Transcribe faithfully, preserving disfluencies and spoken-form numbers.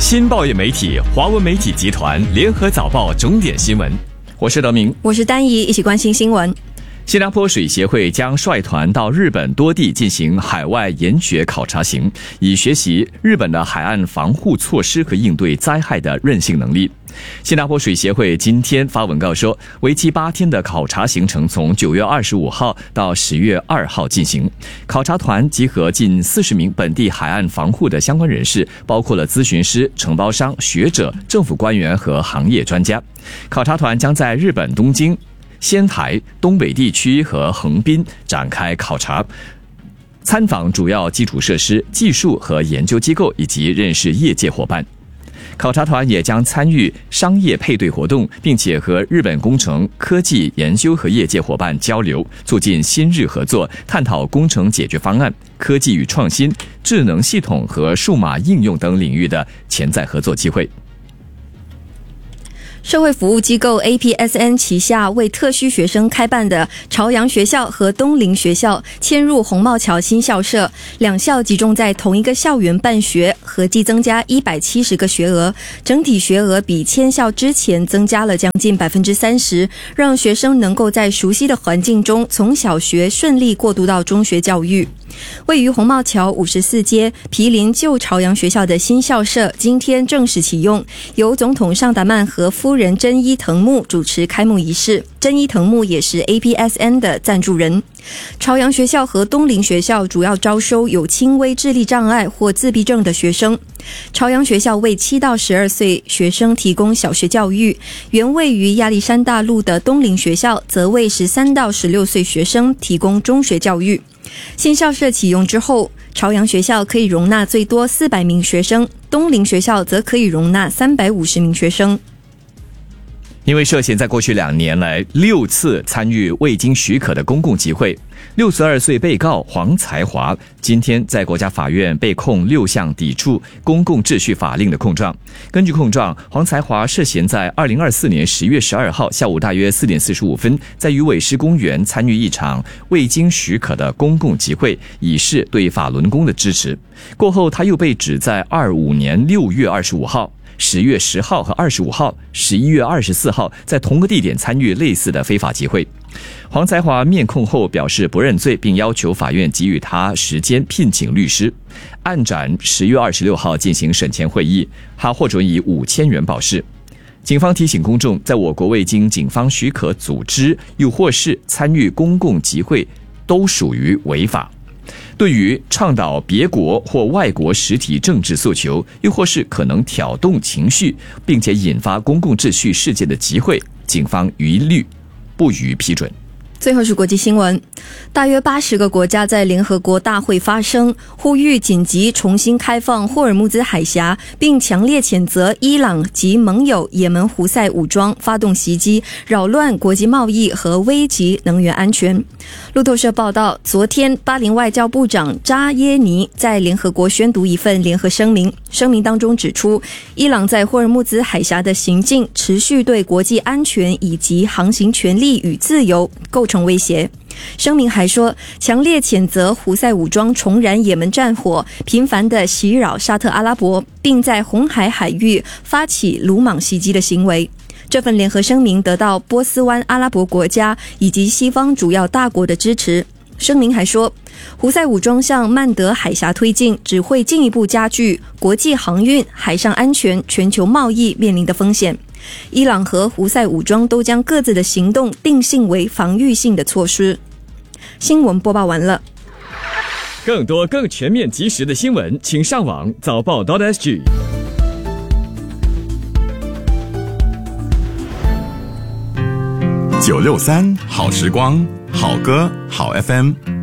新报业媒体华文媒体集团联合早报重点新闻，我是德明， 我是丹怡，一起关心新闻。 新加坡水协会将率团到日本多地进行海外研学考察行，以学习日本的海岸防护措施和应对灾害的韧性能力。新加坡水协会今天发文告说，为期八天的考察行程从九月二十五号到十月二号进行。考察团集合近四十名本地海岸防护的相关人士，包括了咨询师、承包商、学者、政府官员和行业专家。考察团将在日本东京、仙台、东北地区和横滨展开考察，参访主要基础设施、技术和研究机构，以及认识业界伙伴。考察团也将参与商业配对活动，并且和日本工程、科技研究和业界伙伴交流，促进新日合作，探讨工程解决方案、科技与创新、智能系统和数码应用等领域的潜在合作机会。 社会服务机构 A P S N 旗下为特需学生开办的朝阳学校和东林学校迁入红帽桥新校舍，两校集中在同一个校园办学，合计增加一百七十个学额，整体学额比迁校之前增加了将近 百分之三十， 让学生能够在熟悉的环境中从小学顺利过渡到中学教育。位于红帽桥五十四街毗邻旧朝阳学校的新校舍今天正式启用，由总统尚达曼和夫人真伊藤木主持开幕仪式。真伊藤木也是 A P S N 的赞助人。朝阳学校和东林学校主要招收有轻微智力障碍或自闭症的学生。朝阳学校为七到十二岁学生提供小学教育，原位于亚历山大路的东林学校则为十三到十六岁学生提供中学教育。新校舍启用之后，朝阳学校可以容纳最多四百名学生，东林学校则可以容纳三百五十名学生。 因为涉嫌在过去两年来六次参与未经许可的公共集会，六十二岁被告黄才华今天在国家法院被控六项抵触公共秩序法令的控状。根据控状，黄才华涉嫌在二零二四年十月十二号下午大约四点四十五分，在鱼尾狮公园参与一场未经许可的公共集会，以示对法轮功的支持。过后，他又被指在二五年六月二十五号、十月十号和二十五号、十一月二十四号在同个地点参与类似的非法集会。黄才华面控后表示不认罪，并要求法院给予他时间聘请律师。案展十月二十六号进行审前会议，他获准以五千元保释。警方提醒公众，在我国未经警方许可组织又或是参与公共集会都属于违法。对于倡导别国或外国实体政治诉求，又或是可能挑动情绪并且引发公共秩序事件的集会，警方一律不予批准。 最后是国际新闻，大约八十个国家在联合国大会发声，呼吁紧急重新开放霍尔木兹海峡，并强烈谴责伊朗及盟友也门胡塞武装发动袭击，扰乱国际贸易和危及能源安全。路透社报道，昨天巴林外交部长扎耶尼在联合国宣读一份联合声明，声明当中指出，伊朗在霍尔木兹海峡的行径持续对国际安全以及航行权利与自由构成威胁。声明还说，强烈谴责胡塞武装重燃也门战火，频繁地袭扰沙特阿拉伯，并在红海海域发起鲁莽袭击的行为。这份联合声明得到波斯湾阿拉伯国家以及西方主要大国的支持。声明还说，胡塞武装向曼德海峡推进，只会进一步加剧国际航运、海上安全、全球贸易面临的风险。伊朗和胡塞武装都将各自的行动定性为防御性的措施。新闻播报完了。 更多更全面及时的新闻，请上网早报 .sg。 九六三好时光，好歌好 F M。